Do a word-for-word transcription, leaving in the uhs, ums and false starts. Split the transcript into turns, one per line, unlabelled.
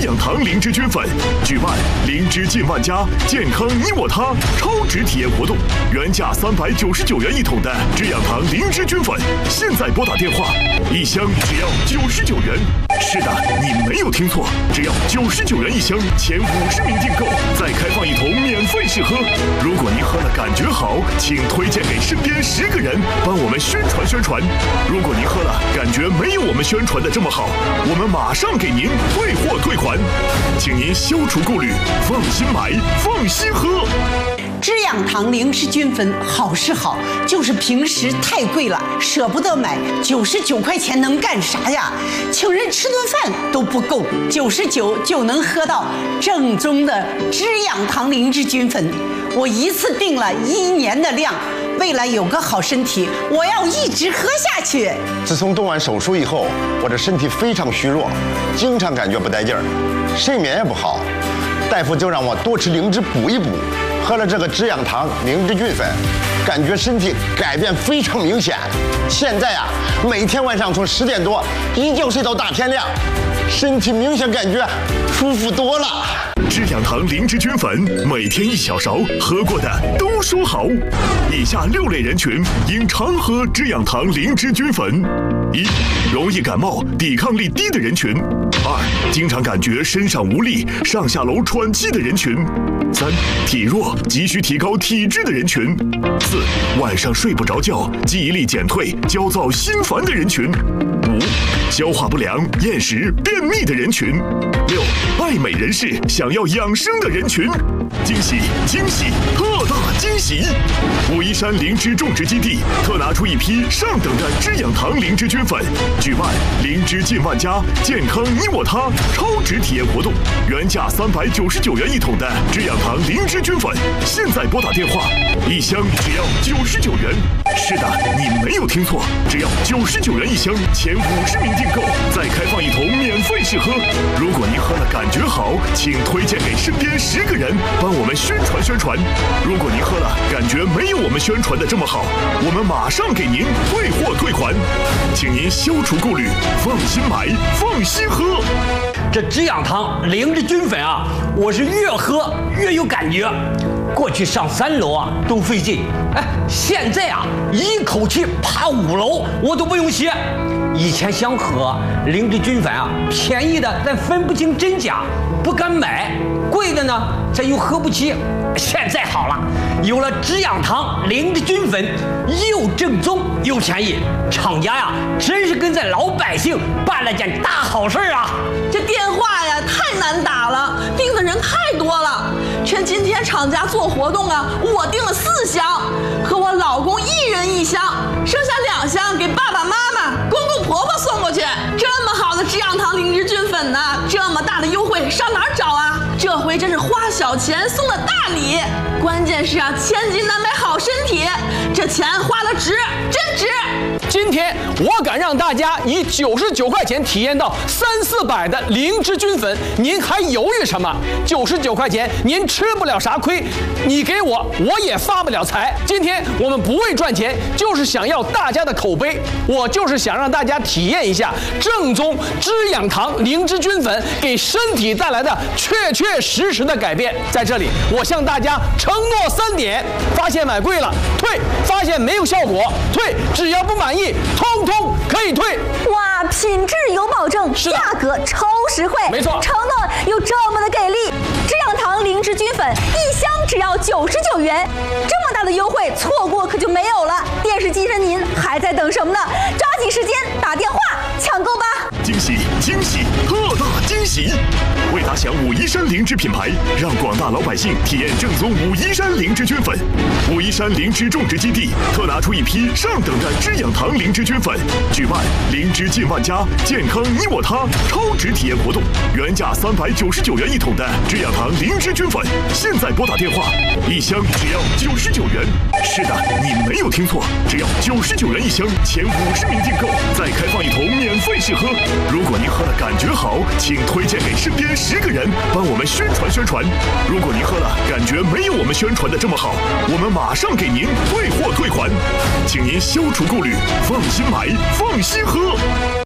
养堂灵芝菌粉，举办灵芝进万家，健康你我他超值体验活动，原价三百九十九元一桶的知养堂灵芝菌粉，现在拨打电话，一箱只要九十九元。是的，你没有听错，只要九十九元一箱，前五十名订购再开放一桶免费试喝。如果您喝了感觉好，请推荐给身边十个人，帮我们宣传宣传。如果您喝了感觉没有我们宣传的这么好，我们马上给您退货退款，请您消除顾虑，放心买，放心喝。
知养堂灵芝菌粉好是好，就是平时太贵了，舍不得买。九十九块钱能干啥呀？请人吃顿饭都不够，九十九就能喝到正宗的知养堂灵芝菌粉。我一次订了一年的量，为了有个好身体，我要一直喝下去。
自从动完手术以后，我的身体非常虚弱，经常感觉不带劲儿，睡眠也不好。大夫就让我多吃灵芝补一补。喝了这个知养堂灵芝菌粉，感觉身体改变非常明显。现在啊，每天晚上从十点多一觉睡到大天亮，身体明显感觉舒服多了。
知养堂灵芝菌粉，每天一小勺，喝过的都说好。以下六类人群应常喝知养堂灵芝菌粉：一、容易感冒、抵抗力低的人群；二、经常感觉身上无力、上下楼喘气的人群；三、体弱、急需提高体质的人群；四、晚上睡不着觉、记忆力减退、焦躁心烦的人群；五、消化不良、厌食、便秘的人群；六、爱美人士想要养生的人群。惊喜惊喜特大惊喜！武夷山灵芝种植基地特拿出一批上等的知养堂灵芝菌粉，举办灵芝进万家，健康你我他超值体验活动，原价三百九十九元一桶的知养堂灵芝菌粉，现在拨打电话，一箱只要九十九元。是的，你没有听错，只要九十九元一箱，前五十名订购再开放一桶免费试喝。如果您喝了感觉好，请推荐给身边十个人，帮我们宣传宣传。如果您喝了感觉没有我们宣传的这么好，我们马上给您退货退款，请您消除顾虑，放心买，放心喝。
这知养堂灵芝菌粉啊，我是越喝越有感觉。过去上三楼啊都费劲，哎，现在啊一口气爬五楼我都不用歇。以前想喝灵芝菌粉啊，便宜的但分不清真假，不敢买；贵的呢，咱又喝不起。现在好了，有了知养堂灵芝菌粉，又正宗又便宜，厂家呀真是跟咱老百姓办了件大好事啊！
这电话呀太难打了，订的人太多了。趁今天厂家做活动啊，我订了四箱，和我老公一人一箱，剩下两箱给爸爸妈妈、公公婆婆送过去。这么好的知养堂灵芝菌粉呢，这么大的优惠上哪儿找啊？这回真是花小钱送了大礼，关键是啊，千金难买好身体，这钱花的值，真值。
今天我敢让大家以九十九块钱体验到三四百的灵芝菌粉，您还犹豫什么？九十九块钱您吃不了啥亏，你给我我也发不了财。今天我们不为赚钱，就是想要大家的口碑，我就是想让大家体验一下正宗知养堂灵芝菌粉给身体带来的确确实实的改变。在这里我向大家承诺三点：发现买贵了退，发现没有效果退，只要不满意通通可以退。
哇，品质有保证，价格超实惠，
没错，
承诺又这么的给力。知养堂灵芝菌粉一箱只要九十九元，这么大的优惠错过可就没有了。电视机前您还在等什么呢？抓紧时间打电话抢购吧！
惊喜惊喜特大惊喜！为打响武夷山灵芝品牌，让广大老百姓体验正宗武夷山灵芝菌粉，武夷山灵芝种植基地特拿出一批上等的知养堂灵芝菌粉，举办灵芝进万家，健康你我他超值体验活动，原价三百九十九元一桶的知养堂灵芝菌粉，现在拨打电话，一箱只要九十九元。是的，你没有听错，只要九十九元一箱，前五十名订购再开放一桶免费试喝。如果您喝了感觉好，请推荐给身边十个人，帮我们宣传宣传。如果您喝了感觉没有我们宣传的这么好，我们马上给您退货退款，请您消除顾虑，放心买，放心喝。